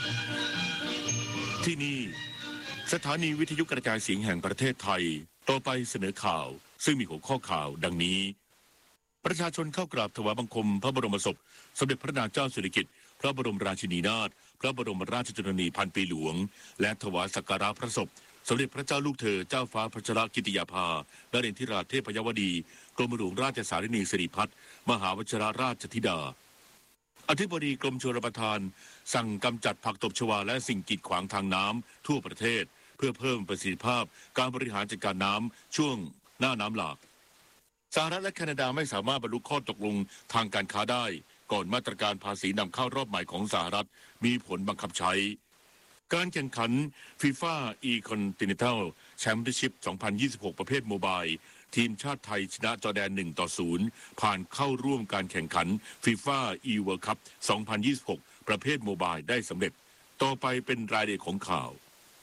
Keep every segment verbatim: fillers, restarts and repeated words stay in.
ที่นี่สถานีวิทยุกระจายเสียงแห่งประเทศไทยต่อไปเสนอข่าวซึ่งมีหัวข้อข่าวดังนี้ประชาชนเข้ากราบถวายบังคมพระบรมศพสมเด็จพระนางเจ้าสิริกิติ์พระบรมราชินีนาถพระบรมราชชนนีพันปีหลวงและถวายสักการะพระศพสมเด็จพระเจ้าลูกเธอเจ้าฟ้าพัชรกิติยาภานเรนทิราเทพยวดีกรมหลวงราชสารินีสิริพัฒน์มหาวชิรราชธิดาอธิบดีกรมชลประทานสั่งกำจัดผักตบชวาและสิ่งกีดขวางทางน้ำทั่วประเทศเพื่อเพิ่มประสิทธิภาพการบริหารจัดการน้ำช่วงหน้าน้ำหลากสหรัฐและแคนาดาไม่สามารถบรรลุข้อตกลงทางการค้าได้ก่อนมาตรการภาษีนำเข้ารอบใหม่ของสหรัฐมีผลบังคับใช้การแข่งขัน FIFA E-Continental Championship สองพันยี่สิบหก ประเภทโมบายทีมชาติไทยชนะจอร์แดนหนึ่งต่อศูนย์ผ่านเข้าร่วมการแข่งขัน FIFA E-World Cup สองพันยี่สิบหก ประเภทโมบายได้สำเร็จต่อไปเป็นรายละเอียดของข่าว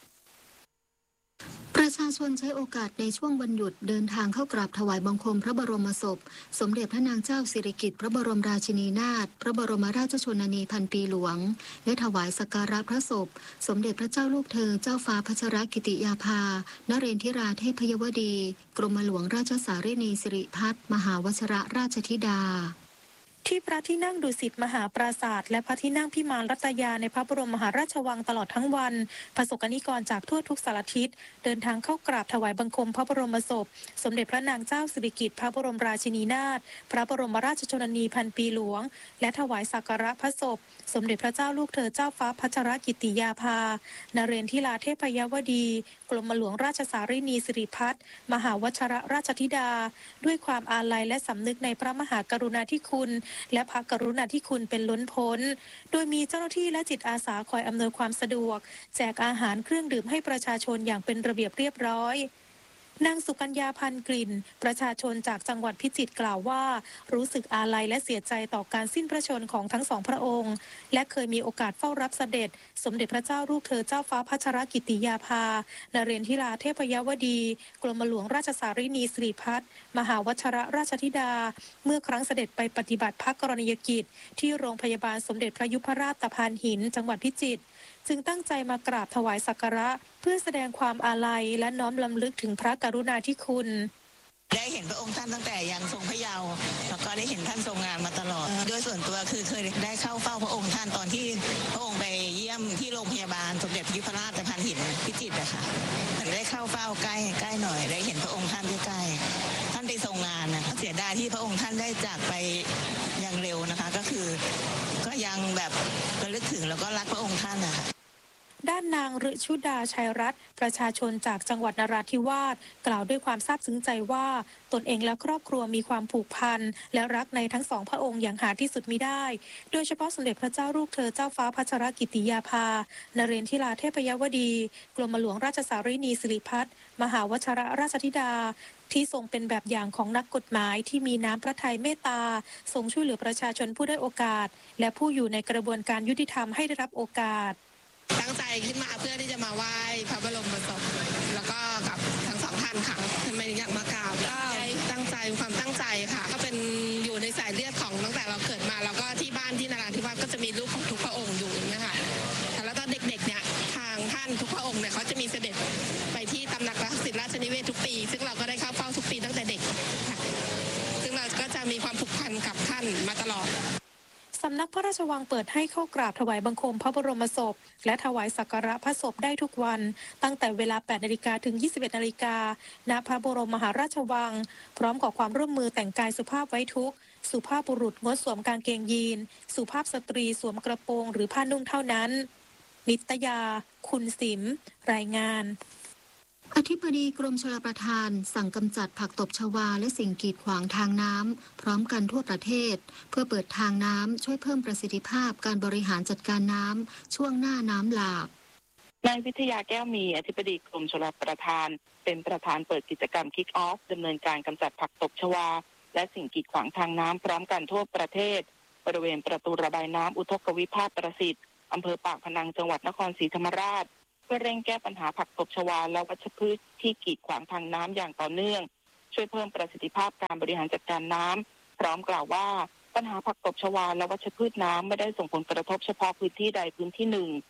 ประชาชนใช้โอกาสในช่วงวันหยุดเดินทางเข้ากราบถวายบังคมพระบรมศพสมเด็จพระนางเจ้าสิริกิติ์พระบรมราชินีนาถพระบรมราชชนนีพันปีหลวงและถวายสักการะพระศพสมเด็จพระเจ้าลูกเธอเจ้าฟ้าพัชรกิติยาภานเรนทิราเทพยวดีกรมหลวงราชสารินีสิริพัฒน์มหาวชิรราชธิดาที่พระที่นั่งดุสิตมหาปราสาทและพระที่นั่งพิมานรัตยาในพระบรมมหาราชวังตลอดทั้งวันประสบกนิกรจากทั่วทุกสารทิศเดินทางเข้ากราบถวายบังคมพระบรมศพสมเด็จพระนางเจ้าสิริกิติ์พระบรมราชินีนาถพระบรมราชชนนีพันปีหลวงและถวายสักการะพระศพสมเด็จพระเจ้าลูกเธอเจ้าฟ้าพัชรกิติยาภานเรนทิราเทพยวดีกรมหลวงราชสารินีสิริพัฒน์มหาวชิรราชธิดาด้วยความอาลัยและสำนึกในพระมหากรุณาธิคุณและพระกรุณาธิคุณเป็นล้นพ้นโดยมีเจ้าหน้าที่และจิตอาสาคอยอำนวยความสะดวกแจกอาหารเครื่องดื่มให้ประชาชนอย่างเป็นระเบียบเรียบร้อยนางสุกัญญาพันกลิ่นประชาชนจากจังหวัดพิจิตรกล่าวว่ารู้สึกอาลัยและเสียใจต่อการสิ้นพระชนม์ของทั้งสองพระองค์และเคยมีโอกาสเฝ้ารับเสด็จสมเด็จพระเจ้าลูกเธอเจ้าฟ้าพัชรกิติยาภานเรนทิราเทพยวดีกรมหลวงราชสารินีสิริพัฒน์มหาวชิรราชธิดาเมื่อครั้งเสด็จไปปฏิบัติพระกรณียกิจที่โรงพยาบาลสมเด็จพระยุพราชตะพานหินจังหวัดพิจิตรจึงตั้งใจมากราบถวายสักการะเพื่อแสดงความอาลัยและน้อมรำลึกถึงพระกรุณาธิคุณได้เห็นพระองค์ท่านตั้งแต่ยังทรงพระเยาว์แล้วก็ได้เห็นท่านทรงงานมาตลอดโดยส่วนตัวคือเคยได้เข้าเฝ้าพระองค์ท่านตอนที่พระองค์ไปเยี่ยมที่โรงพยาบาลสมเด็จพระยุพราชตะพานหินพิจิตรนะคะได้เข้าเฝ้าใกล้ใกล้หน่อยได้เห็นพระองค์ท่านใกล้ๆท่านไปทรงงานนะเสียดายที่พระองค์ท่านได้จากไปอย่างเร็วนะคะก็คือก็ยังแบบระลึกถึงแล้วก็รักพระองค์ท่านนะคะด้านนางฤชุดาชัยรัตน์ประชาชนจากจังหวัดนราธิวาสกล่าวด้วยความซาบซึ้งใจว่าตนเองและครอบครัวมีความผูกพันและรักในทั้งสองพระองค์อย่างหาที่สุดมิได้โดยเฉพาะสมเด็จพระเจ้าลูกเธอเจ้าฟ้าพัชรกิติยาภานเรนทิราเทพยวดีกรมหลวงราชสารินีสิริพัฒน์มหาวชิรราชธิดาที่ทรงเป็นแบบอย่างของนักกฎหมายที่มีน้ำพระทัยเมตตาทรงช่วยเหลือประชาชนผู้ได้โอกาสและผู้อยู่ในกระบวนการยุติธรรมให้ได้รับโอกาสตั้งใจขึ้นมาเพื่อที่จะมาไหว้พระบรมศพแล้วก็กับทั้งสองท่านค่ะทำไมอยากมากราบก็ตั้งใจความตั้งใจค่ะก็เป็นอยู่ในสายเลือดของตั้งแต่เราเกิดมาแล้วก็ที่บ้านที่นราธิวาสก็จะมีรูปของทุกพระองค์อยู่นะคะแล้วตอนเด็กๆเนี่ยทางท่านทุกพระองค์เนี่ยเขาจะมีเสด็จไปที่ตำหนักรักษิตราชนิเวศทุกปีซึ่งเราก็ได้เข้าเฝ้าทุกปีตั้งแต่เด็กค่ะซึ่งเราก็จะมีความผูกพันกับท่านมาตลอดสำนักพระราชวังเปิดให้เข้ากราบถวายบังคมพระบรมศพและถวายสักการะพระศพได้ทุกวันตั้งแต่เวลา แปดนาฬิกา ถึง ยี่สิบเอ็ดนาฬิกา ณ พระบรมมหาราชวังพร้อมขอความร่วมมือแต่งกายสุภาพไว้ทุกข์สุภาพบุรุษงดสวมกางเกงยีนสุภาพสตรีสวมกระโปรงหรือผ้านุ่งเท่านั้นนิตยาคุณสิมรายงานอธิบดีกรมชลประทานสั่งกำจัดผักตบชวาและสิ่งกีดขวางทางน้ำพร้อมกันทั่วประเทศเพื่อเปิดทางน้ำช่วยเพิ่มประสิทธิภาพการบริหารจัดการน้ำช่วงหน้าน้ำหลากนายวิทยาแก้วมีอธิบดีกรมชลประทานเป็นประธานเปิดกิจกรรม Kick Off ดำเนินการกำจัดผักตบชวาและสิ่งกีดขวางทางน้ำพร้อมกันทั่วประเทศบริเวณประตูระบายน้ำอุทกวิภาคประสิทธิ์อำเภอปากพนังจังหวัดนครศรีธรรมราชเพื่อเร่งแก้ปัญหาผักตบชวาและวัชพืชที่กีดขวางทางน้ำอย่างต่อเนื่องช่วยเพิ่มประสิทธิภาพการบริหารจัดการน้ำพร้อมกล่าวว่าปัญหาผักตบชวาและวัชพืชน้ำไม่ได้ส่งผลกระทบเฉพาะพื้นที่ใดพื้นที่หนึ่ง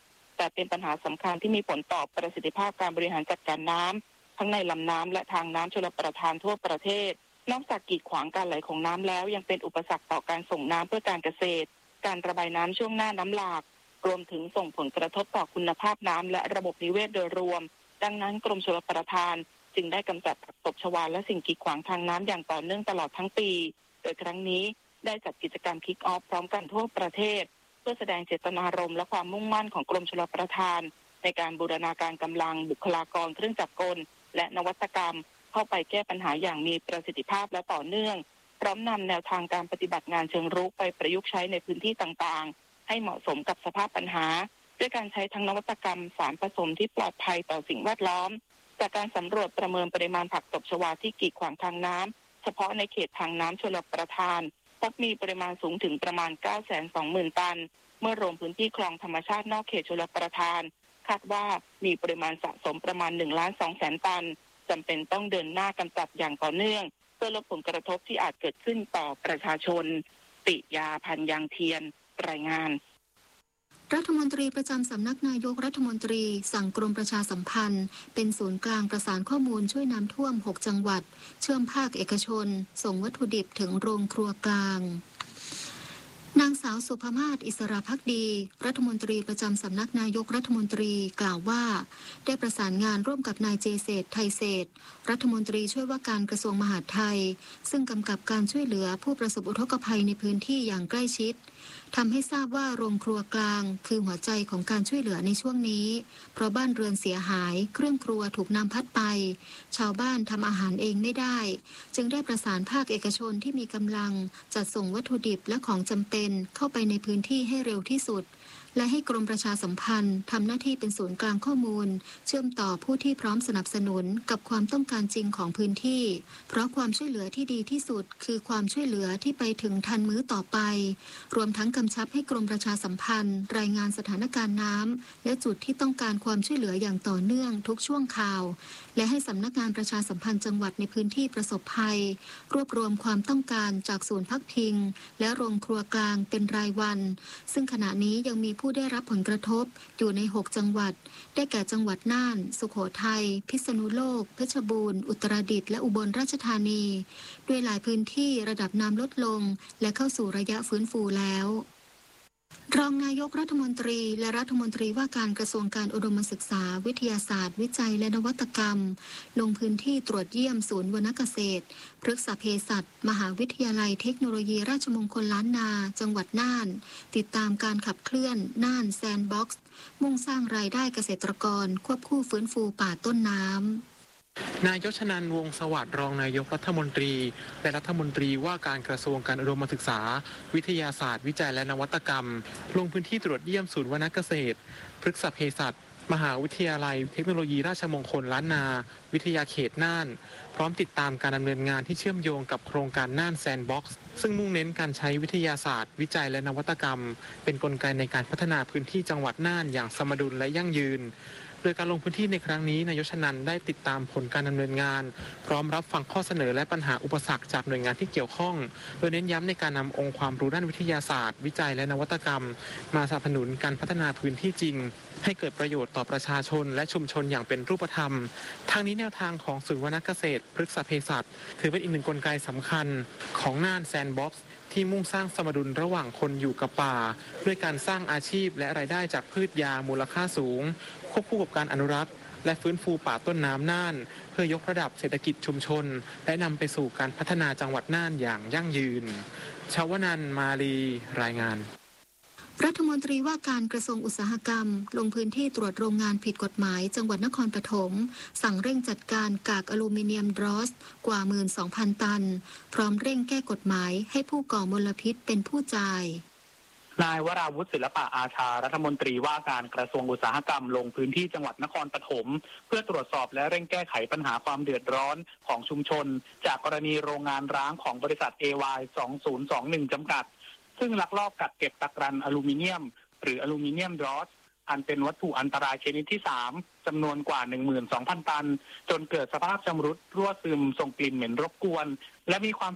แต่เป็นปัญหาสำคัญที่มีผลต่อประสิทธิภาพการบริหารจัดการน้ำทั้งในลำน้ำและทางน้ำชลประทานทั่วประเทศนอกจากกีดขวางการไหลของน้ำแล้วยังเป็นอุปสรรคต่อการส่งน้ำเพื่อการเกษตรการระบายน้ำช่วงหน้าน้ำหลากรวมถึงส่งผลกระทบต่อคุณภาพน้ำและระบบนิเวศโดยรวมดังนั้นกรมชลประทานจึงได้กำจัดผักตบชวาและสิ่งกีดขวางทางน้ำอย่างต่อเนื่องตลอดทั้งปีโดยครั้งนี้ได้จัดกิจกรรมคิกออฟพร้อมกันทั่วประเทศเพื่อแสดงเจตนารมณ์และความมุ่งมั่นของกรมชลประทานในการบูรณาการกำลังบุคลากรเครื่องจักรกลและนวัตกรรมเข้าไปแก้ปัญหาอย่างมีประสิทธิภาพและต่อเนื่องพร้อมนำแนวทางการปฏิบัติงานเชิงรุกไปประยุกต์ใช้ในพื้นที่ต่างๆให้เหมาะสมกับสภาพปัญหาด้วยการใช้ทั้งนวัตกรรมสารผสมที่ปลอดภัยต่อสิ่งแวดล้อมจากการสำรวจประเมินปริมาณผักตบชวาที่กีดขวางทางน้ำเฉพาะในเขตทางน้ำชลประทานพบมีปริมาณสูงถึงประมาณ เก้าแสนสองหมื่น ตันเมื่อรวมพื้นที่คลองธรรมชาตินอกเขตชลประทานคาดว่ามีปริมาณสะสมประมาณ หนึ่งล้านสองแสน ตันจำเป็นต้องเดินหน้ากำจัดอย่างต่อเนื่องเพื่อลดผลกระทบที่อาจเกิดขึ้นต่อประชาชนติยาพันยางเทียนรายงานรัฐมนตรีประจำสำนักนายกรัฐมนตรีสั่งกรมประชาสัมพันธ์เป็นศูนย์กลางประสานข้อมูลช่วยน้ำท่วมหกจังหวัดเชื่อมภาคเอกชนส่งวัตถุดิบถึงโรงครัวกลางนางสาวสุภมาศอิสระภักดีรัฐมนตรีประจำสำนักนายกรัฐมนตรีกล่าวว่าได้ประสานงานร่วมกับนายเจเศรษฐ์ไทยเศรษฐ์รัฐมนตรีช่วยว่าการกระทรวงมหาดไทยซึ่งกำกับการช่วยเหลือผู้ประสบอุทกภัยในพื้นที่อย่างใกล้ชิดทำให้ทราบว่าโรงครัวกลางคือหัวใจของการช่วยเหลือในช่วงนี้เพราะบ้านเรือนเสียหายเครื่องครัวถูกน้ำพัดไปชาวบ้านทำอาหารเองไม่ได้จึงได้ประสานภาคเอกชนที่มีกำลังจัดส่งวัตถุดิบและของจำเป็นเข้าไปในพื้นที่ให้เร็วที่สุดและให้กรมประชาสัมพันธ์ทำหน้าที่เป็นศูนย์กลางข้อมูลเชื่อมต่อผู้ที่พร้อมสนับสนุนกับความต้องการจริงของพื้นที่เพราะความช่วยเหลือที่ดีที่สุดคือความช่วยเหลือที่ไปถึงทันมื้อต่อไปรวมทั้งกำชับให้กรมประชาสัมพันธ์รายงานสถานการณ์น้ำและจุดที่ต้องการความช่วยเหลืออย่างต่อเนื่องทุกช่วงข่าวและให้สำนักงานประชาสัมพันธ์จังหวัดในพื้นที่ประสบภัยรวบรวมความต้องการจากศูนย์พักพิงและโรงครัวกลางเป็นรายวันซึ่งขณะนี้ยังมีผู้ได้รับผลกระทบอยู่ในหกจังหวัดได้แก่จังหวัดน่านสุโขทัยพิษณุโลกเพชรบูรณ์อุตรดิตถ์และอุบลราชธานีด้วยหลายพื้นที่ระดับน้ำลดลงและเข้าสู่ระยะฟื้นฟูแล้วรองนายกรัฐมนตรีและรัฐมนตรีว่าการกระทรวงการอุดมศึกษาวิทยาศาสตร์วิจัยและนวัตกรรมลงพื้นที่ตรวจเยี่ยมศูนย์วรรณเกษตรพฤกษเภสัชมหาวิทยาลัยเทคโนโลยีราชมงคลล้านนาจังหวัดน่านติดตามการขับเคลื่อนน่านแซนด์บ็อกซ์มุ่งสร้างรายได้เกษตรกรควบคู่ฟื้นฟูป่าต้นน้ำนายชนันท์ วงศ์สวัสดิ์รองนายกรัฐมนตรีและรัฐมนตรีว่าการกระทรวงการอุดมศึกษาวิทยาศาสตร์วิจัยและนวัตกรรมลงพื้นที่ตรวจเยี่ยมศูนย์วรรณเกษตรพฤกษเภสัชมหาวิทยาลัยเทคโนโลยีราชมงคลล้านนาวิทยาเขตน่านพร้อมติดตามการดำเนินงานที่เชื่อมโยงกับโครงการน่านแซนด์บ็อกซ์ซึ่งมุ่งเน้นการใช้วิทยาศาสตร์วิจัยและนวัตกรรมเป็นกลไกในการพัฒนาพื้นที่จังหวัดน่านอย่างสมดุลและยั่งยืนโดยการลงพื้นที่ในครั้งนี้นายชนันท์ได้ติดตามผลการดำเนินงานพร้อมรับฟังข้อเสนอและปัญหาอุปสรรคจากหน่วยงานที่เกี่ยวข้องโดยเน้นย้ำในการนำองค์ความรู้ด้านวิทยาศาสตร์วิจัยและนวัตกรรมมาสนับสนุนการพัฒนาพื้นที่จริงให้เกิดประโยชน์ต่อประชาชนและชุมชนอย่างเป็นรูปธรรมทางนี้แนวทางของศูนย์วรรณเกษตรพฤกษเภสัชถือเป็นอีกหนึ่งกลไกสำคัญของน่านแซนด์บ็อกซ์ที่มุ่งสร้างสมดุลระหว่างคนอยู่กับป่าด้วยการสร้างอาชีพและรายได้จากพืชยามูลค่าสูงควบคู่กับการอนุรักษ์และฟื้นฟูป่าต้นน้ำน่านเพื่อยกระดับเศรษฐกิจชุมชนและนำไปสู่การพัฒนาจังหวัดน่านอย่างยั่งยืนชวนันท์ มาลีรายงานรัฐมนตรีว่าการกระทรวงอุตสาหกรรมลงพื้นที่ตรวจโรงงานผิดกฎหมายจังหวัดนครปฐมสั่งเร่งจัดการกากอลูมิเนียมดรอสกว่า หนึ่งหมื่นสองพัน ตันพร้อมเร่งแก้กฎหมายให้ผู้ก่อมลพิษเป็นผู้จ่ายนายวราวุฒิศิลปะอาชารัฐมนตรีว่าการกระทรวงอุตสาหกรรมลงพื้นที่จังหวัดนครปฐมเพื่อตรวจสอบและเร่งแก้ไขปัญหาความเดือดร้อนของชุมชนจากกรณีโรงงานร้างของบริษัท เอ วาย สองพันยี่สิบเอ็ด จำกัดซึ่งลักลอบกักเก็บตะกรันอลูมิเนียมหรืออลูมิเนียมดรอสอันเป็นวัตถุอันตรายชนิดที่สามจำนวนกว่า หนึ่งหมื่นสองพัน ตันจนเกิดสภาพชำรุดรั่วซึมส่งกลิ่นเหม็นรบกวนและมีความ